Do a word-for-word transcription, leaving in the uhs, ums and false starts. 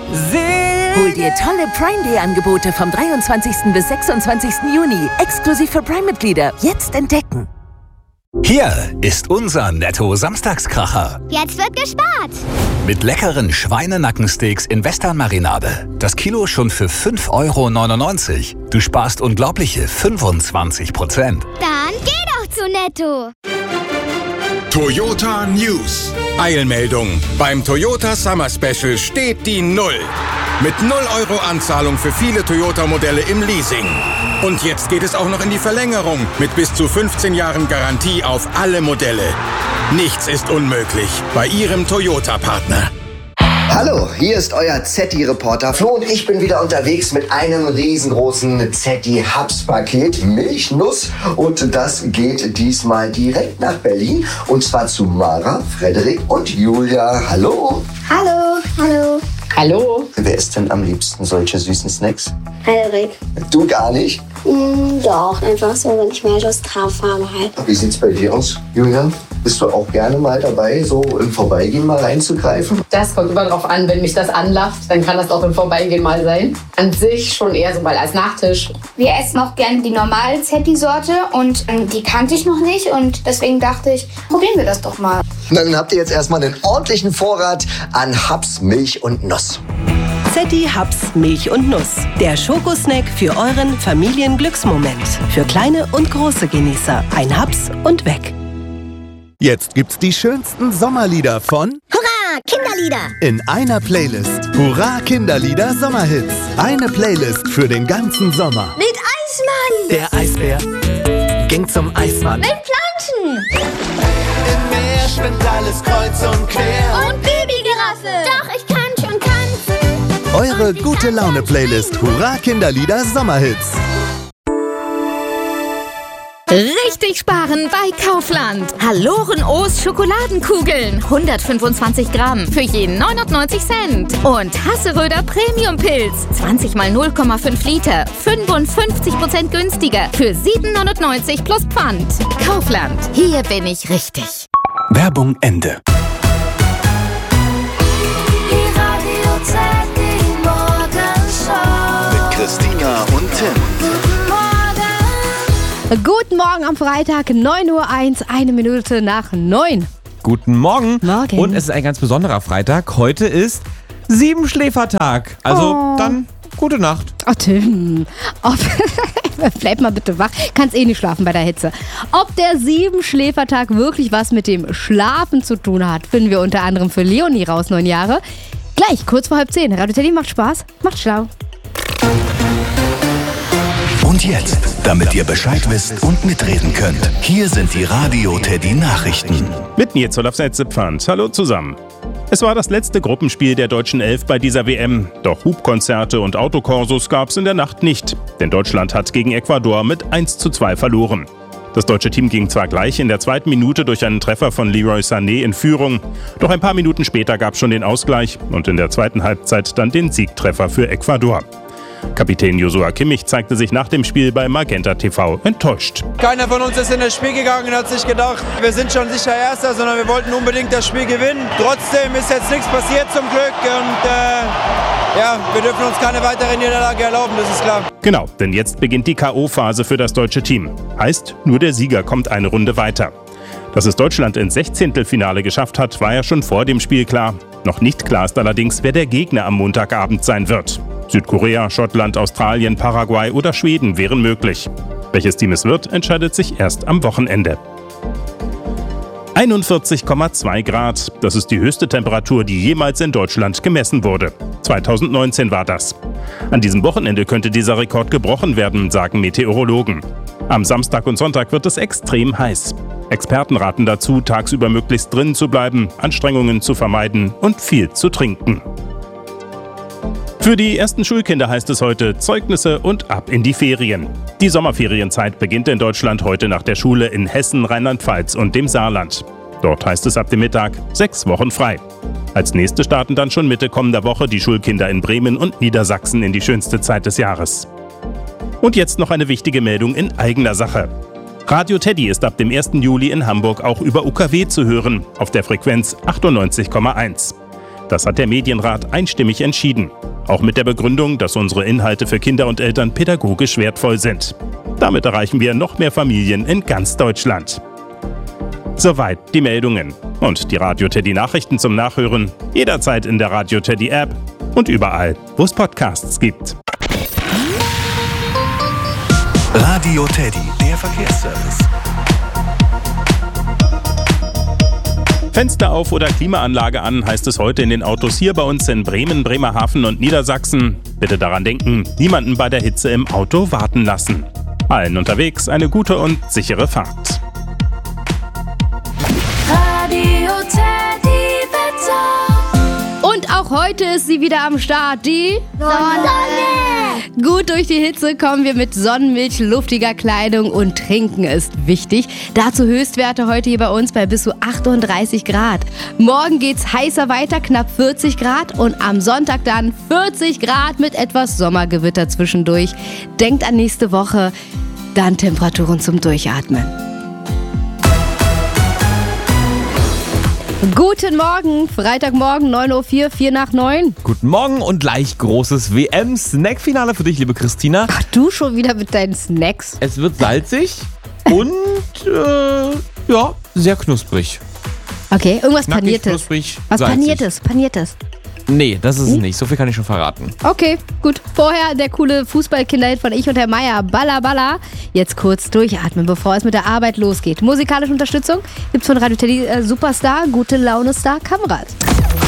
Hol dir tolle Prime Day Angebote vom dreiundzwanzigsten bis sechsundzwanzigsten Juni. Exklusiv für Prime-Mitglieder. Jetzt entdecken. Hier ist unser Netto-Samstagskracher. Jetzt wird gespart. Mit leckeren Schweinenackensteaks in Western-Marinade. Das Kilo schon für fünf Euro neunundneunzig. Du sparst unglaubliche fünfundzwanzig Prozent. Dann geh doch zu Netto. Toyota News. Eilmeldung. Beim Toyota Summer Special steht die Null. Mit null Euro Anzahlung für viele Toyota-Modelle im Leasing. Und jetzt geht es auch noch in die Verlängerung mit bis zu fünfzehn Jahren Garantie auf alle Modelle. Nichts ist unmöglich bei Ihrem Toyota-Partner. Hallo, hier ist euer Zetti-Reporter Flo und ich bin wieder unterwegs mit einem riesengroßen Zetti-Hubs-Paket Milch, Nuss und das geht diesmal direkt nach Berlin und zwar zu Mara, Frederik und Julia. Hallo. Hallo, hallo. Hallo. Wer isst denn am liebsten solche süßen Snacks? Frederik. Du gar nicht? Mm, doch, einfach so, wenn ich mehr Lust drauf habe halt. Wie sieht's bei dir aus, Julia? Bist du auch gerne mal dabei, so im Vorbeigehen mal reinzugreifen? Das kommt immer drauf an, wenn mich das anlacht, dann kann das auch im Vorbeigehen mal sein. An sich schon eher so mal als Nachtisch. Wir essen auch gerne die normale Zetti-Sorte und ähm, die kannte ich noch nicht und deswegen dachte ich, probieren wir das doch mal. Dann habt ihr jetzt erstmal einen ordentlichen Vorrat an Hubs, Milch und Nuss. Zetti Hubs Milch und Nuss. Der Schokosnack für euren Familienglücksmoment. Für kleine und große Genießer. Ein Hubs und weg. Jetzt gibt's die schönsten Sommerlieder von Hurra, Kinderlieder. in einer Playlist. Hurra Kinderlieder Sommerhits. Eine Playlist für den ganzen Sommer. Mit Eismann. Der Eisbär ging zum Eismann. Mit Planschen. Im Meer schwimmt alles kreuz und quer. Und Babygiraffe. Doch, ich kann schon tanzen. Eure gute Laune Playlist. Hurra Kinderlieder Sommerhits. Richtig sparen bei Kaufland. Haloren O's Schokoladenkugeln. hundertfünfundzwanzig Gramm für jeden neunundneunzig Cent. Und Hasseröder Premium Pilz. zwanzig mal null Komma fünf Liter. fünfundfünfzig Prozent günstiger. Für sieben neunundneunzig plus Pfand. Kaufland. Hier bin ich richtig. Werbung Ende. Die Radio Zetti Morgenshow. Mit Christina und Tim. Guten Morgen am Freitag, neun Uhr eins, eine Minute nach neun. Guten Morgen. Morgen. Und es ist ein ganz besonderer Freitag. Heute ist Siebenschläfertag. Also Oh. dann gute Nacht. Oh, Tim. Ob, bleib mal bitte wach. Kannst eh nicht schlafen bei der Hitze. Ob der Siebenschläfertag wirklich was mit dem Schlafen zu tun hat, finden wir unter anderem für Leonie raus, neun Jahre. Gleich, kurz vor halb zehn. Radio Teddy macht Spaß, macht schlau. Und jetzt, damit ihr Bescheid wisst und mitreden könnt, hier sind die Radio Teddy Nachrichten. Mit mir Zoll auf Setzepfand. Hallo zusammen. Es war das letzte Gruppenspiel der deutschen Elf bei dieser W M. Doch Hubkonzerte und Autokorsos gab's in der Nacht nicht. Denn Deutschland hat gegen Ecuador mit eins zu zwei verloren. Das deutsche Team ging zwar gleich in der zweiten Minute durch einen Treffer von Leroy Sané in Führung. Doch ein paar Minuten später gab's schon den Ausgleich und in der zweiten Halbzeit dann den Siegtreffer für Ecuador. Kapitän Joshua Kimmich zeigte sich nach dem Spiel bei Magenta T V enttäuscht. Keiner von uns ist in das Spiel gegangen und hat sich gedacht, wir sind schon sicher Erster, sondern wir wollten unbedingt das Spiel gewinnen. Trotzdem ist jetzt nichts passiert zum Glück und äh, ja, wir dürfen uns keine weitere Niederlage erlauben, das ist klar. Genau, denn jetzt beginnt die K O-Phase für das deutsche Team. Heißt, nur der Sieger kommt eine Runde weiter. Dass es Deutschland ins Sechzehntelfinale geschafft hat, war ja schon vor dem Spiel klar. Noch nicht klar ist allerdings, wer der Gegner am Montagabend sein wird. Südkorea, Schottland, Australien, Paraguay oder Schweden wären möglich. Welches Team es wird, entscheidet sich erst am Wochenende. einundvierzig Komma zwei Grad, das ist die höchste Temperatur, die jemals in Deutschland gemessen wurde. zweitausendneunzehn war das. An diesem Wochenende könnte dieser Rekord gebrochen werden, sagen Meteorologen. Am Samstag und Sonntag wird es extrem heiß. Experten raten dazu, tagsüber möglichst drinnen zu bleiben, Anstrengungen zu vermeiden und viel zu trinken. Für die ersten Schulkinder heißt es heute Zeugnisse und ab in die Ferien. Die Sommerferienzeit beginnt in Deutschland heute nach der Schule in Hessen, Rheinland-Pfalz und dem Saarland. Dort heißt es ab dem Mittag sechs Wochen frei. Als nächste starten dann schon Mitte kommender Woche die Schulkinder in Bremen und Niedersachsen in die schönste Zeit des Jahres. Und jetzt noch eine wichtige Meldung in eigener Sache. Radio Teddy ist ab dem ersten Juli in Hamburg auch über U K W zu hören, auf der Frequenz achtundneunzig Komma eins. Das hat der Medienrat einstimmig entschieden. Auch mit der Begründung, dass unsere Inhalte für Kinder und Eltern pädagogisch wertvoll sind. Damit erreichen wir noch mehr Familien in ganz Deutschland. Soweit die Meldungen. Und die Radio Teddy Nachrichten zum Nachhören jederzeit in der Radio Teddy App und überall, wo es Podcasts gibt. Radio Teddy, der Verkehrsservice. Fenster auf oder Klimaanlage an, heißt es heute in den Autos hier bei uns in Bremen, Bremerhaven und Niedersachsen. Bitte daran denken, niemanden bei der Hitze im Auto warten lassen. Allen unterwegs eine gute und sichere Fahrt. Radio Teddy Wetter. Und auch heute ist sie wieder am Start, die Sonne. Gut durch die Hitze kommen wir mit Sonnenmilch, luftiger Kleidung und Trinken ist wichtig. Dazu Höchstwerte heute hier bei uns bei bis zu achtunddreißig Grad. Morgen geht's heißer weiter, knapp vierzig Grad und am Sonntag dann vierzig Grad mit etwas Sommergewitter zwischendurch. Denkt an nächste Woche, dann Temperaturen zum Durchatmen. Guten Morgen, Freitagmorgen, neun Uhr vier, vier nach neun. Guten Morgen und gleich großes W M-Snack-Finale für dich, liebe Christina. Ach, du schon wieder mit deinen Snacks. Es wird salzig und äh, ja, sehr knusprig. Okay, irgendwas Knackig, Paniertes. knusprig, Was salzig. Paniertes, Paniertes. Nee, das ist Hm? es nicht. So viel kann ich schon verraten. Okay, gut. Vorher der coole Fußballkinderhit von Ich und Herr Meier, Balla Balla. Jetzt kurz durchatmen, bevor es mit der Arbeit losgeht. Musikalische Unterstützung gibt's von Radio Teddy äh, Superstar, Gute Laune Star Kamrat.